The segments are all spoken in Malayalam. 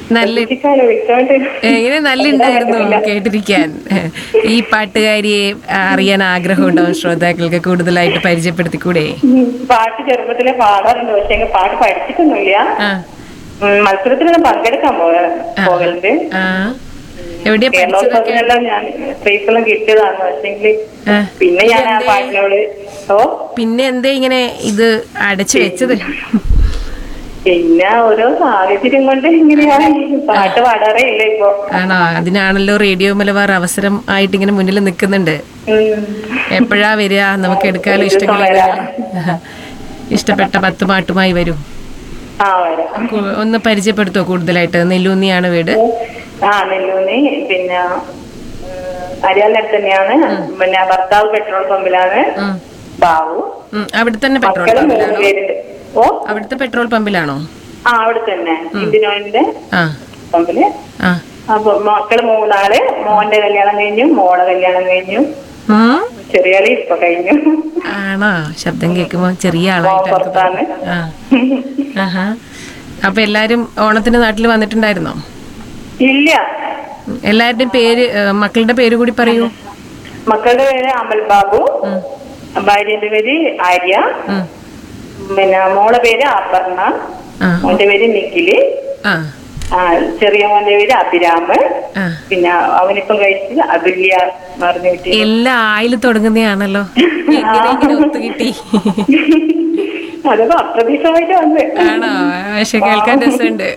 നല്ല എങ്ങനെ നല്ല ഉണ്ടായിരുന്നു കേട്ടിരിക്കാൻ. ഈ പാട്ടുകാരിയെ അറിയാൻ ആഗ്രഹമുണ്ടാവും ശ്രോതാക്കൾക്ക്, കൂടുതലായിട്ട് പരിചയപ്പെടുത്തിക്കൂടെ? പാട്ട് ചെറുപ്പത്തിലെ പാടാറുണ്ട്, പക്ഷെ പാട്ട് പഠിച്ചിട്ടൊന്നുമില്ല. മത്സരത്തിനെല്ലാം പങ്കെടുക്കാൻ പോകലുണ്ട്. എവിടെയാ കേരളോത്സവത്തിനെല്ലാം ഞാൻ പ്രൈസെല്ലാം കിട്ടിയതാണ്. പക്ഷെങ്കിൽ പിന്നെ ഞാൻ ആ പാട്ടിനോട് പിന്നെ എന്തേ ഇങ്ങനെ ഇത് അടച്ചു വെച്ചത്? പിന്നെ ഓരോ സാഹചര്യം കൊണ്ട് ഇങ്ങനെയാണ് പാട്ട് പാടാറേ ഇല്ല ഇപ്പൊ. ആണോ? അതിനാണല്ലോ റേഡിയോ മലബാർ അവസരം ആയിട്ട് ഇങ്ങനെ മുന്നിൽ നിൽക്കുന്നുണ്ട്. എപ്പോഴാ വരിക? നമുക്ക് എടുക്കാലോ. ഇഷ്ടപ്പെട്ട 10 പാട്ടുമായി വരും. ഒന്ന് പരിചയപ്പെടുത്തോ കൂടുതലായിട്ട്? നെല്ലൂന്നിയാണ് വീട്? നെല്ലൂന്നി. പിന്നെ അരിയാലിനടുത്ത് തന്നെയാണ്. പിന്നെ ഭർത്താവ് പെട്രോൾ പമ്പിലാണ്. ബാബു അവിടെ തന്നെ പെട്രോൾ പമ്പിലാണോ? അവിടുത്തെ പെട്രോൾ പമ്പിലാണോ? അവിടെ തന്നെ ഇന്ത്യൻ ഓയിലിന്റെ പമ്പില്. അപ്പൊ മക്കള് 3 മോന്റെ കല്യാണം കഴിഞ്ഞു, മോളെ കല്യാണം കഴിഞ്ഞു, ചെറിയ ആളി ഇപ്പൊ കഴിഞ്ഞു. ആണോ? ശബ്ദം കേൾക്കുമ്പോ ചെറിയ ആളായിട്ടാണ്. അപ്പൊ എല്ലാരും ഓണത്തിന് നാട്ടിൽ വന്നിട്ടുണ്ടായിരുന്നോ? ഇല്ല. എല്ലാവരുടെയും പേര്, മക്കളുടെ പേര് കൂടി പറയൂ. മക്കളുടെ പേര് അമൽ ബാബു, ഭാര്യന്റെ പേര് ആര്യ, പിന്നെ മോളെ പേര് അപർണ, മോന്റെ പേര് നിഖില്, ചെറിയ മോന്റെ പേര് അഭിരാമ്, പിന്നെ അവനിപ്പം കഴിച്ചത് അതുല്യ എന്ന് പറഞ്ഞ കുട്ടി. എല്ലാ ആയില് തുടങ്ങുന്നതാണല്ലോ. ഒത്തുകിട്ടി. അതൊക്കെ അപ്രതീക്ഷിതമായിട്ട് വന്ന്. ആണോ? പക്ഷെ കേൾക്കാൻ രസമുണ്ട്.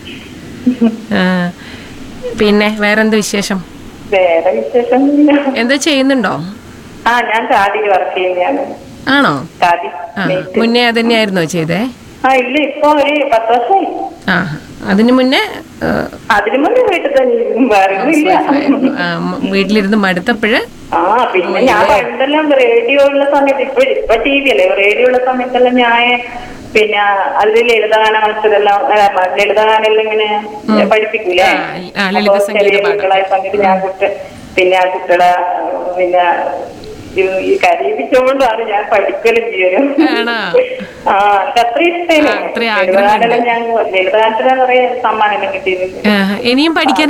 പിന്നെ വേറെന്ത് വിശേഷം? വേറെ വിശേഷം എന്താ ചെയ്യുന്നുണ്ടോ? ഞാൻ ഖാദിയിൽ വർക്ക് ചെയ്യുന്നതാണ്. ആണോ? മുന്നേ അതന്നെയായിരുന്നോ ചെയ്തേ? ഇല്ല, ഇപ്പൊ ഒരു 10 വർഷമായി. അതിനു മുന്നേ വീട്ടിൽ തന്നെ വീട്ടിലിരുന്ന് മടുത്തപ്പോഴ്. പിന്നെ ഞാൻ പണ്ടെല്ലാം റേഡിയോ ഉള്ള സമയത്ത്, ഇപ്പൊ ടി വി അല്ലേ, റേഡിയോ ഉള്ള സമയത്തെല്ലാം ഞാൻ പിന്നെ അതിൽ ലളിതഗാന മത്സരമെല്ലാം, ലളിതഗാനെല്ലാം ഇങ്ങനെ പഠിപ്പിക്കൂലേ, ചെറിയ കുട്ടികളായി പങ്കിട്ട് ഞാൻ പിന്നെ ആ കുട്ടികളെ പിന്നെ ഈ കരയിപ്പിച്ചുകൊണ്ടാണ് ഞാൻ പഠിക്കലും ചെയ്യലും. എനിക്ക് അത്ര ഇഷ്ടമില്ല. ലളിതഗാനെല്ലാം ഞാൻ ലളിതഗാനത്തിലാണ് കുറെ സമ്മാനം കിട്ടിയത്. ഇനിയും പഠിക്കാൻ